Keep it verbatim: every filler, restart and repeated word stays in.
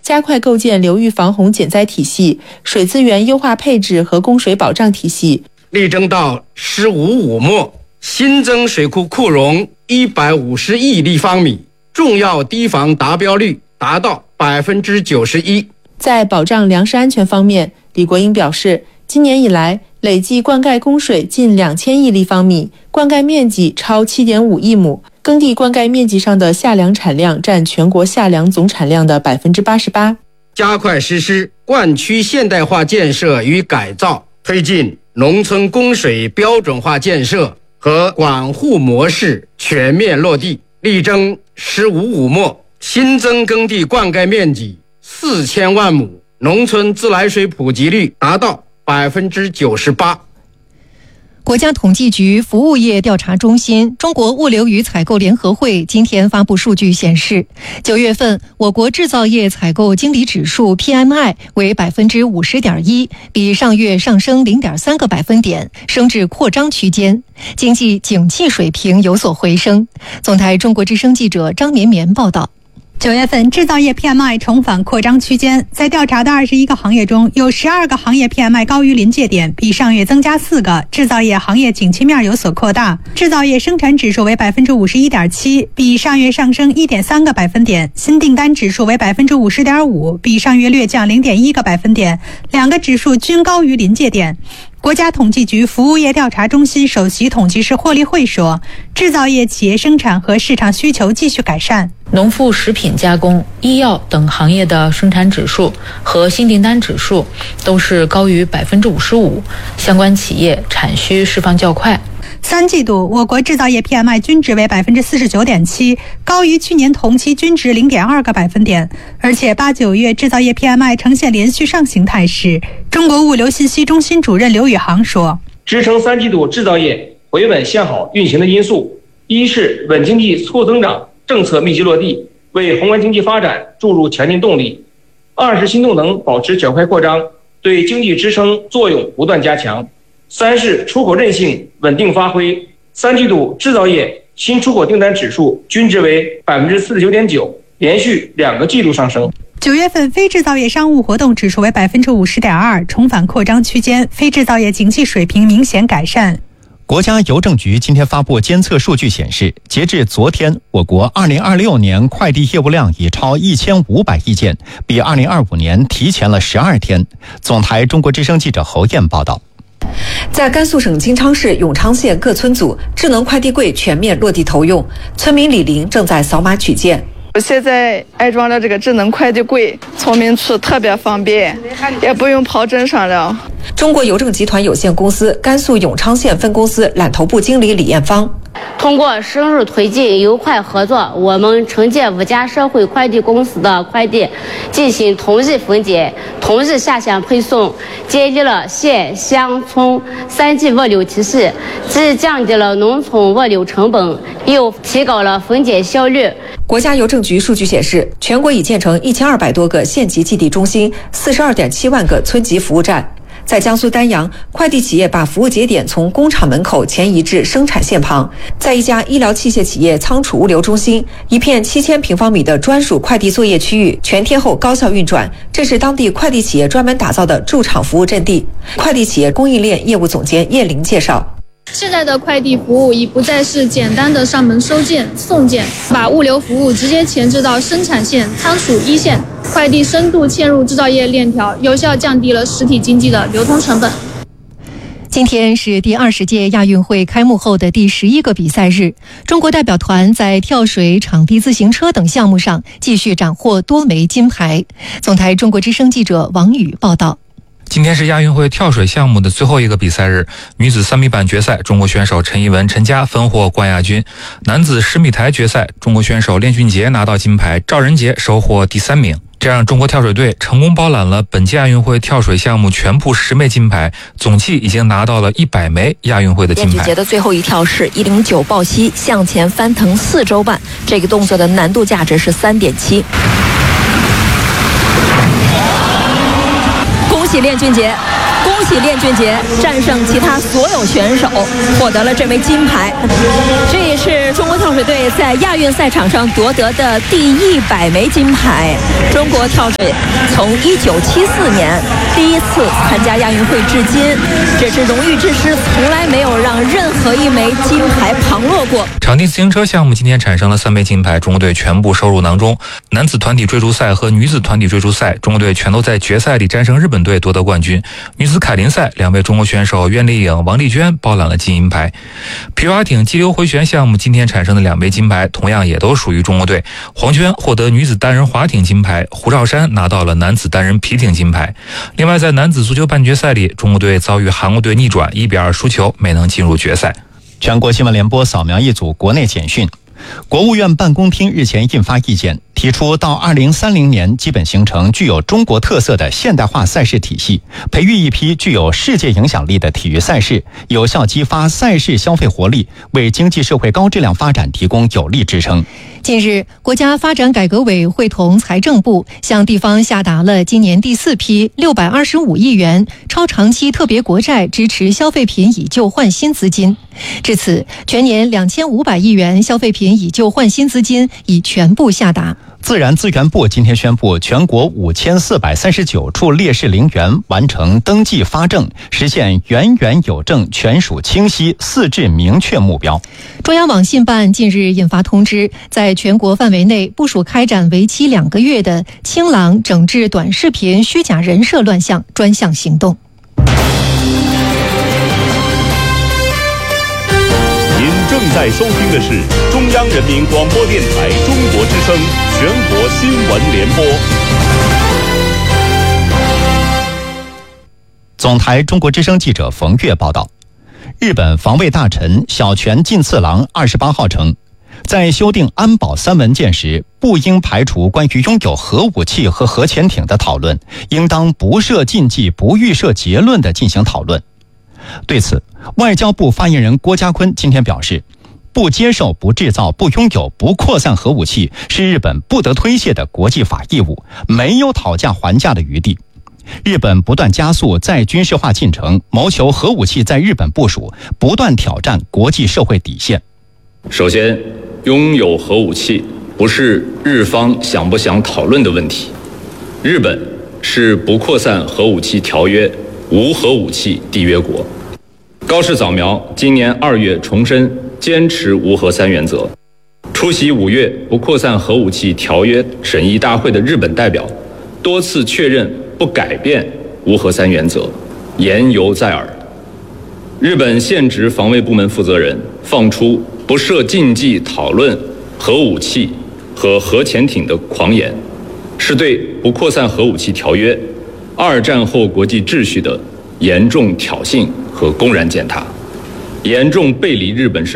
加快构建流域防洪减灾体系、水资源优化配置和供水保障体系。 力争到“十五五”末，新增水库库容一百五十亿立方米，重要堤防达标率达到百分之九十一。 在保障粮食安全方面，李国英表示，今年以来累计灌溉供水近两千亿立方米，灌溉面积超 七点五亿亩，耕地灌溉面积上的夏粮产量占全国夏粮总产量的百分之八十八。 加快实施灌区现代化建设与改造，推进农村供水标准化建设和管护模式全面落地，力争“十五五”末，新增耕地灌溉面积四千万亩，农村自来水普及率达到百分之九十八。 国家统计局服务业调查中心、中国物流与采购联合会今天发布数据显示，九月份我国制造业采购经理指数 P M I 为百分之五十点一，比上月上升零点三个百分点，升至扩张区间，经济景气水平有所回升。总台中国之声记者张绵绵报道。 九月份制造业 P M I 重返扩张区间，在调查的二十一个行业中，有十二个行业 P M I 高于临界点，比上月增加四个，制造业行业景气面有所扩大。制造业生产指数为百分之五十一点七，比上月上升一点三个百分点，新订单指数为百分之五十点五，比上月略降零点一个百分点，两个指数均高于临界点。国家统计局服务业调查中心首席统计师霍立慧说，制造业企业生产和市场需求继续改善。 农副食品加工、医药等行业的生产指数和新订单指数都是高于百分之五十五，相关企业产需释放较快。 三季度我国制造业 P M I 均值为百分之四十九点七，高于去年同期均值零点二个百分点，而且八九月制造业 P M I 呈现连续上行态势。中国物流信息中心主任刘宇航说， 支撑三季度制造业回稳向好运行的因素，一是稳经济促增长政策密集落地，为宏观经济发展注入强劲动力；二是新动能保持较快扩张，对经济支撑作用不断加强；三是出口韧性稳定发挥。三季度制造业新出口订单指数均值为百分之四十九点九，连续两个季度上升。 九月份非制造业商务活动指数为百分之五十点二，重返扩张区间，非制造业景气水平明显改善。 国家邮政局今天发布监测数据显示，截至昨天，我国二零二六年快递业务量已超一千五百亿件，比二零二五年提前了十二天。总台中国之声记者侯燕报道。 在甘肃省金昌市永昌县各村组，智能快递柜全面落地投用，村民李玲正在扫码取件。 现在安装了这个智能快递柜，村民处特别方便，也不用跑镇上了。 中国邮政集团有限公司甘肃永昌县分公司揽头部经理李艳芳， 通过深入推进邮快合作，我们承接五家社会快递公司的快递，进行同日分拣、同日下乡配送，建立了县乡村三级物流体系，既降低了农村物流成本，又提高了分拣效率。 国家邮政局数据显示，全国已建成一千二百多个县级寄递中心，四十二点七万个村级服务站。在江苏丹阳，快递企业把服务节点从工厂门口前移至生产线旁。在一家医疗器械企业仓储物流中心，一片七千平方米的专属快递作业区域全天候高效运转，这是当地快递企业专门打造的驻场服务阵地。快递企业供应链业务总监叶玲介绍， 现在的快递服务已不再是简单的上门收件、送件，把物流服务直接前置到生产线、仓储一线，快递深度嵌入制造业链条，有效降低了实体经济的流通成本。 今天是第二十届亚运会开幕后的第十一个比赛日，中国代表团在跳水、场地自行车等项目上继续斩获多枚金牌。总台中国之声记者王宇报道。 今天是亚运会跳水项目的最后一个比赛日，女子三米板决赛，中国选手陈怡文、陈佳分获冠亚军；男子十米台决赛，中国选手练俊杰拿到金牌，赵仁杰收获第三名。这样，中国跳水队成功包揽了本届亚运会跳水项目全部十枚金牌，总计已经拿到了一百枚亚运会的金牌。 练俊杰的最后一跳是一零九抱膝向前翻腾四周半，这个动作的难度价值是三点七。恭喜练俊杰！ 恭喜练俊杰战胜其他所有选手，获得了这枚金牌。这也是中国跳水队在亚运赛场上夺得的第一百枚金牌。中国跳水从一九七四年第一次参加亚运会至今，这支荣誉之师从来没有让任何一枚金牌旁落过。 场地自行车项目今天产生了三枚金牌，中国队全部收入囊中。男子团体追逐赛和女子团体追逐赛，中国队全都在决赛里战胜日本队夺得冠军。女子凯林赛，两位中国选手苑丽颖、王丽娟包揽了金银牌。皮划艇激流回旋项目今天产生的两枚金牌，同样也都属于中国队。黄娟获得女子单人划艇金牌，胡兆山拿到了男子单人皮艇金牌。另外，在男子足球半决赛里，中国队遭遇韩国队逆转，一比二输球，没能进入决赛。 全国新闻联播扫描一组国内简讯。国务院办公厅日前印发意见，提出到二零三零年基本形成具有中国特色的现代化赛事体系，培育一批具有世界影响力的体育赛事，有效激发赛事消费活力，为经济社会高质量发展提供有力支撑。 近日，国家发展改革委会同财政部向地方下达了今年第四批六百二十五亿元超长期特别国债支持消费品以旧换新资金。至此，全年两千五百亿元消费品以旧换新资金已全部下达。 自然资源部今天宣布，全国五千四百三十九处烈士陵园完成登记发证，实现园园有证、权属清晰、四治明确目标。 中央网信办近日印发通知，在全国范围内部署开展为期两个月的清朗整治短视频虚假人设乱象专项行动。 您正在收听的是中央人民广播电台中国之声全国新闻联播。 总台中国之声记者冯月报道，日本防卫大臣小泉进次郎二十八号称，在修订安保三文件时，不应排除关于拥有核武器和核潜艇的讨论，应当不设禁忌、不预设结论地进行讨论。对此，外交部发言人郭家坤今天表示，不接受、不制造、不拥有、不扩散核武器是日本不得推卸的国际法义务，没有讨价还价的余地。日本不断加速再军事化进程，谋求核武器在日本部署，不断挑战国际社会底线。 首先，拥有核武器不是日方想不想讨论的问题，日本是不扩散核武器条约无核武器缔约国。高市早苗今年二月重申坚持无核三原则。出席五月不扩散核武器条约审议大会的日本代表多次确认不改变无核三原则，言犹在耳。日本现职防卫部门负责人放出不设禁忌讨论核武器和核潜艇的狂言，是对不扩散核武器条约、二战后国际秩序的严重挑衅和公然践踏，严重背离日本